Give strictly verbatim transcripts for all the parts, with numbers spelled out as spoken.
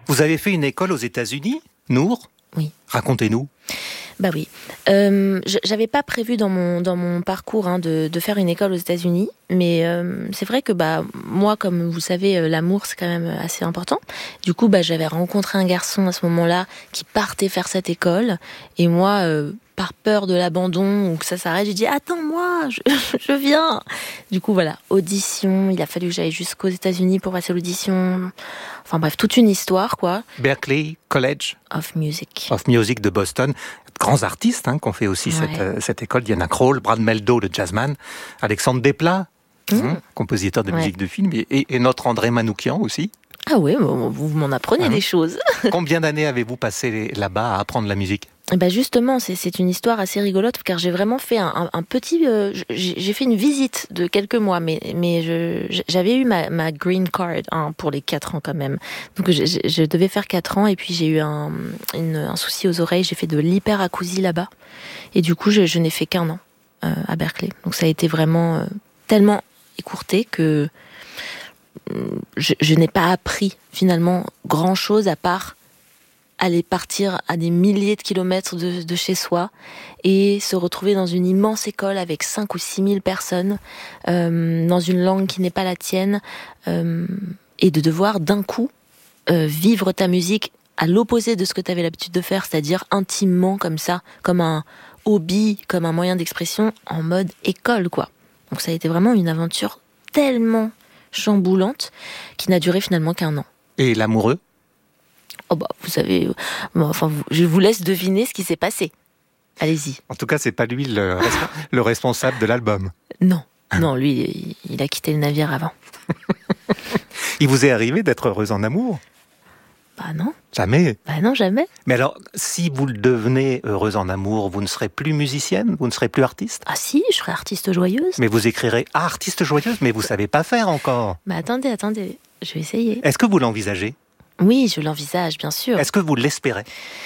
Vous avez fait une école aux États-Unis, Nour ? Oui. Racontez-nous. Bah oui. Euh, j'avais pas prévu dans mon dans mon parcours hein, de de faire une école aux États-Unis, mais euh, c'est vrai que bah moi, comme vous savez, l'amour c'est quand même assez important. Du coup, bah j'avais rencontré un garçon à ce moment-là qui partait faire cette école, et moi, euh, par peur de l'abandon ou que ça s'arrête, j'ai dit attends-moi, je, je viens. Du coup, voilà, audition. Il a fallu que j'aille jusqu'aux États-Unis pour passer l'audition. Enfin bref, toute une histoire quoi. Berklee College of Music. Of Music de Boston. Grands artistes hein, qui ont fait aussi ouais. cette, euh, cette école. Diana Krall, Brad Mehldau, le jazzman, Alexandre Desplat, mmh. hein, compositeur de ouais. musique de film, et, et notre André Manoukian aussi. Ah oui, vous m'en apprenez hein. des choses. Combien d'années avez-vous passé là-bas à apprendre la musique ? Bah justement, c'est, c'est une histoire assez rigolote car j'ai vraiment fait un, un, un petit... Euh, j'ai, j'ai fait une visite de quelques mois, mais, mais je, j'avais eu ma, ma green card hein, pour les quatre ans quand même. Donc je, je, je devais faire quatre ans et puis j'ai eu un, une, un souci aux oreilles. J'ai fait de l'hyperacousie là-bas. Et du coup, je, je n'ai fait qu'un an euh, à Berklee. Donc ça a été vraiment euh, tellement écourté que je, je n'ai pas appris finalement grand-chose à part aller partir à des milliers de kilomètres de, de chez soi et se retrouver dans une immense école avec cinq ou six mille personnes, euh, dans une langue qui n'est pas la tienne, euh, et de devoir d'un coup euh, vivre ta musique à l'opposé de ce que tu avais l'habitude de faire, c'est-à-dire intimement comme ça, comme un hobby, comme un moyen d'expression en mode école, quoi. Donc ça a été vraiment une aventure tellement chamboulante qui n'a duré finalement qu'un an. Et l'amoureux ? Oh bah, vous savez, bon, enfin, je vous laisse deviner ce qui s'est passé. Allez-y. En tout cas, c'est pas lui le, resp- le responsable de l'album. Non, non, lui, il a quitté le navire avant. Il vous est arrivé d'être heureuse en amour ? Bah non. Jamais ? Bah non, jamais. Mais alors, si vous le devenez heureuse en amour, vous ne serez plus musicienne ? Vous ne serez plus artiste ? Ah si, je serai artiste joyeuse. Mais vous écrirez « Ah, artiste joyeuse », mais vous savez pas faire encore. Bah attendez, attendez, je vais essayer. Est-ce que vous l'envisagez ? Oui, je l'envisage, bien sûr. Est-ce que vous l'espérez ?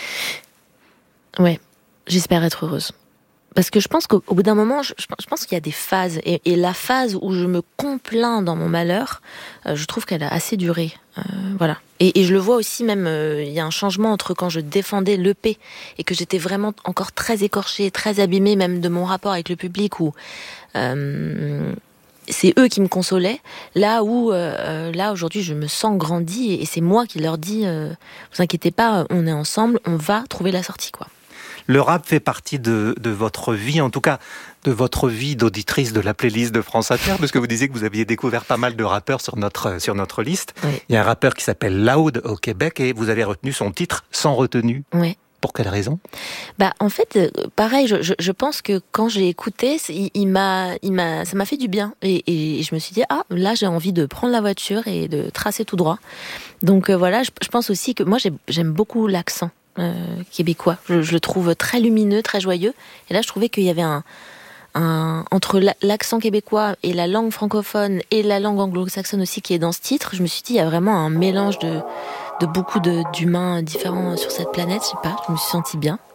Ouais, j'espère être heureuse. Parce que je pense qu'au bout d'un moment, je, je pense qu'il y a des phases. Et, et la phase où je me complains dans mon malheur, euh, je trouve qu'elle a assez duré. Euh, voilà. Et, et je le vois aussi même, euh, il y a un changement entre quand je défendais l'E P et que j'étais vraiment encore très écorchée, très abîmée même de mon rapport avec le public où... Euh, c'est eux qui me consolaient, là où, euh, là aujourd'hui, je me sens grandie et c'est moi qui leur dis, euh, vous inquiétez pas, on est ensemble, on va trouver la sortie, quoi. Le rap fait partie de, de votre vie, en tout cas de votre vie d'auditrice de la playlist de France Inter, parce que vous disiez que vous aviez découvert pas mal de rappeurs sur notre, sur notre liste. Oui. Il y a un rappeur qui s'appelle Loud au Québec et vous avez retenu son titre Sans retenue. Oui. Pour quelle raison ? Bah en fait, pareil, je, je, je pense que quand j'ai écouté, il, il m'a, il m'a, ça m'a fait du bien et, et je me suis dit ah là j'ai envie de prendre la voiture et de tracer tout droit. Donc euh, voilà, je, je pense aussi que moi j'ai, j'aime beaucoup l'accent euh, québécois. Je, je le trouve très lumineux, très joyeux. Et là je trouvais qu'il y avait un, un entre l'accent québécois et la langue francophone et la langue anglo-saxonne aussi qui est dans ce titre. Je me suis dit il y a vraiment un mélange de de beaucoup de, d'humains différents sur cette planète, je sais pas, je me suis sentie bien.